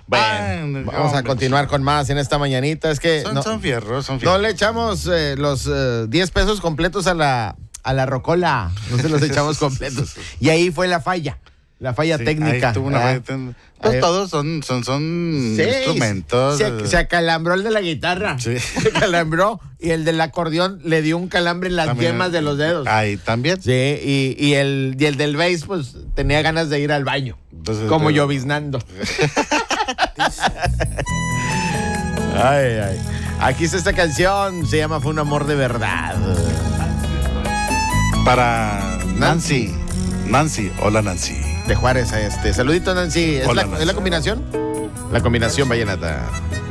Bueno, vamos a hombre, continuar con más en esta mañanita. Es que son fierros. no le echamos los 10 pesos completos a la rocola. No se los echamos completos. Y ahí fue la falla técnica. Ahí tuvo una falla pues todos son instrumentos. Se acalambró el de la guitarra. Sí. Se acalambró. Y el del acordeón le dio un calambre en las yemas de los dedos. Ahí también. Sí, y el del bass, pues tenía ganas de ir al baño. Entonces, como lloviznando. Ay. Aquí está esta canción. Se llama Fue un amor de verdad. Para Nancy. Hola Nancy. De Juárez a este. Saludito, Nancy. Hola, ¿Es Nancy. la combinación? La combinación vallenata.